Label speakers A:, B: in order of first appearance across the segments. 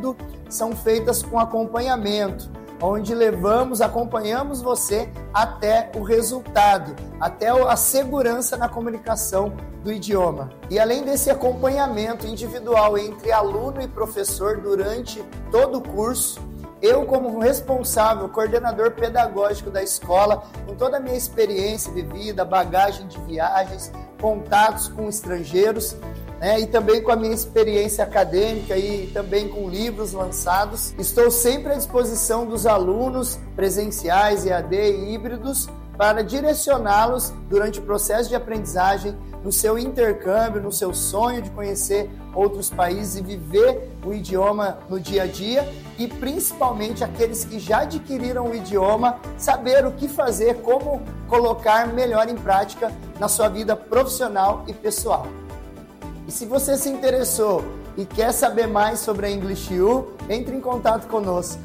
A: tudo são feitas com acompanhamento, onde acompanhamos você até o resultado, até a segurança na comunicação do idioma. E além desse acompanhamento individual entre aluno e professor durante todo o curso, eu, como responsável, coordenador pedagógico da escola, com toda a minha experiência vivida, bagagem de viagens, contatos com estrangeiros, e também com a minha experiência acadêmica e também com livros lançados, estou sempre à disposição dos alunos presenciais, EAD e híbridos, para direcioná-los durante o processo de aprendizagem, no seu intercâmbio, no seu sonho de conhecer outros países e viver o idioma no dia a dia, e principalmente aqueles que já adquiriram o idioma, saber o que fazer, como colocar melhor em prática na sua vida profissional e pessoal. E se você se interessou e quer saber mais sobre a English U, entre em contato conosco.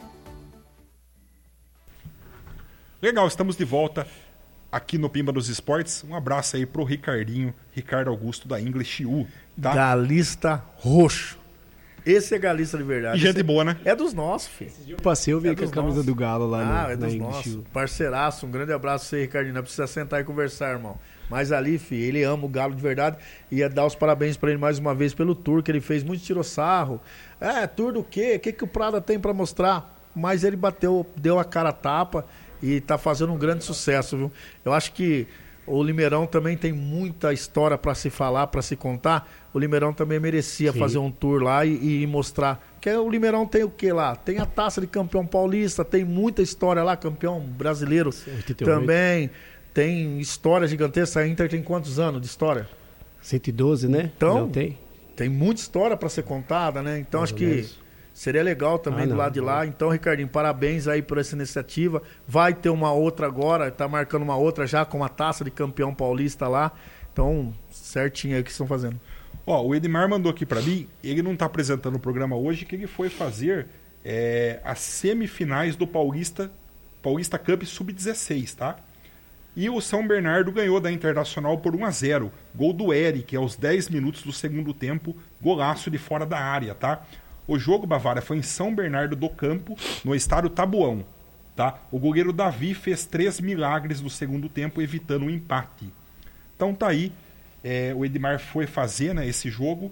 B: Legal, estamos de volta aqui no Pimba dos Esportes. Um abraço aí pro Ricardo Augusto da English U. Tá?
C: Galista roxo. Esse é galista de verdade.
B: E gente boa, né?
C: É dos nossos, filho.
D: Eu passei, eu vi com a camisa do Galo lá
C: é
D: na
C: dos
D: English
C: nossos.
D: U.
C: Parceiraço, um grande abraço pra você, Ricardinho. Não precisa sentar e conversar, irmão. Mas ali, filho, ele ama o Galo de verdade. E ia dar os parabéns pra ele mais uma vez pelo tour que ele fez. Muito tirou sarro. Tour do quê? O que o Prada tem pra mostrar? Mas ele deu a cara a tapa e tá fazendo um grande sucesso, viu? Eu acho que o Limeirão também tem muita história pra se falar, pra se contar. O Limeirão também merecia fazer um tour lá e mostrar. Que o Limeirão tem o que lá? Tem a taça de campeão paulista, tem muita história lá, campeão brasileiro 88. Também. Tem história gigantesca. A Inter tem quantos anos de história?
D: 112, né?
C: Então, tem muita história para ser contada, né? Então, acho que seria legal também do lado de lá. Então, Ricardinho, parabéns aí por essa iniciativa. Vai ter uma outra agora, tá marcando uma outra já com a taça de campeão paulista lá. Então, certinho aí o que estão fazendo.
B: O Edmar mandou aqui para mim, ele não tá apresentando o programa hoje, que ele foi fazer as semifinais do Paulista Cup Sub-16, tá? E o São Bernardo ganhou da Internacional por 1-0. Gol do Eric, aos 10 minutos do segundo tempo, golaço de fora da área, tá? O jogo, Bavária, foi em São Bernardo do Campo, no estádio Tabuão, tá? O goleiro Davi fez 3 milagres no segundo tempo, evitando o empate. Então tá aí, o Edmar foi fazer, né, esse jogo.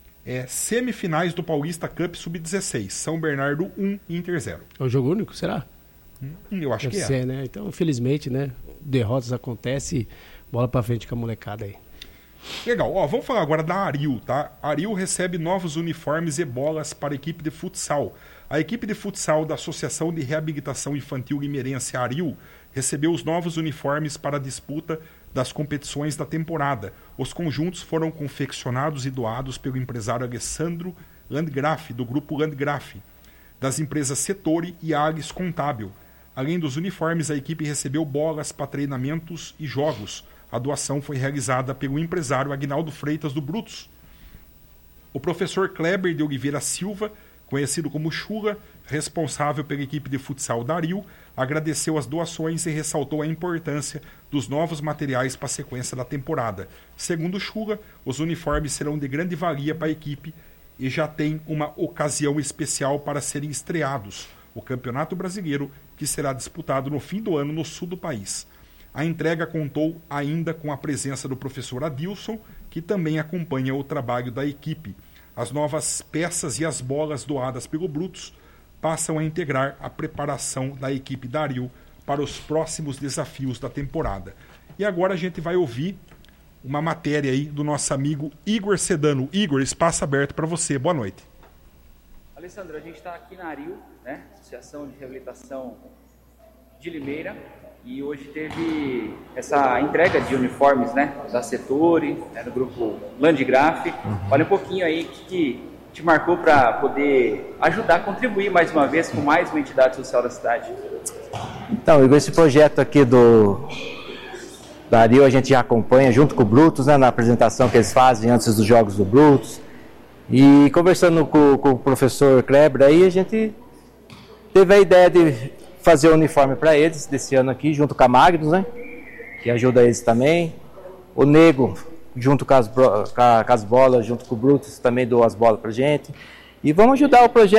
B: Semifinais do Paulista Cup Sub-16, São Bernardo 1, Inter 0.
D: É um jogo único, será?
B: Eu acho que
D: é. Né? Então, infelizmente, né, derrotas acontecem, bola pra frente com a molecada aí.
B: Legal, vamos falar agora da Aril, tá? A Aril recebe novos uniformes e bolas para a equipe de futsal. A equipe de futsal da Associação de Reabilitação Infantil Limeirense Aril recebeu os novos uniformes para a disputa das competições da temporada. Os conjuntos foram confeccionados e doados pelo empresário Alessandro Landgraf, do grupo Landgraf, das empresas Setori e Alis Contábil. Além dos uniformes, a equipe recebeu bolas para treinamentos e jogos. A doação foi realizada pelo empresário Aguinaldo Freitas do Brutus. O professor Kleber de Oliveira Silva, conhecido como Chula, responsável pela equipe de futsal da Aril, agradeceu as doações e ressaltou a importância dos novos materiais para a sequência da temporada. Segundo Chula, os uniformes serão de grande valia para a equipe e já tem uma ocasião especial para serem estreados, o Campeonato Brasileiro, que será disputado no fim do ano no sul do país. A entrega contou ainda com a presença do professor Adilson, que também acompanha o trabalho da equipe. As novas peças e as bolas doadas pelo Brutus passam a integrar a preparação da equipe da Aril para os próximos desafios da temporada. E agora a gente vai ouvir uma matéria aí do nosso amigo Igor Sedano. Igor, espaço aberto para você. Boa noite.
E: Alessandro, a gente está aqui na Aril, né? Associação de Reabilitação de Limeira, e hoje teve essa entrega de uniformes, né? Da Setori, do grupo Landgraf. Fala um pouquinho aí o que te marcou para poder ajudar, contribuir mais uma vez com mais uma entidade social da cidade.
F: Então, Igor, esse projeto aqui da Aril a gente já acompanha junto com o Brutus, né, na apresentação que eles fazem antes dos jogos do Brutus. E conversando com o professor Kleber, aí a gente teve a ideia de fazer o uniforme para eles desse ano aqui, junto com a Magnus, né, que ajuda eles também. O Nego, junto com as bolas, junto com o Brutus, também doou as bolas pra gente. E vamos ajudar o projeto.